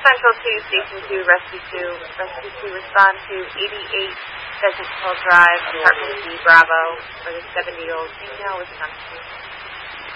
Central 2, Station 2, Rescue 2. Rescue 2, respond to 88 Pheasant Hill Drive, Apartment D, Bravo, for the 70-year-old female with gunshot.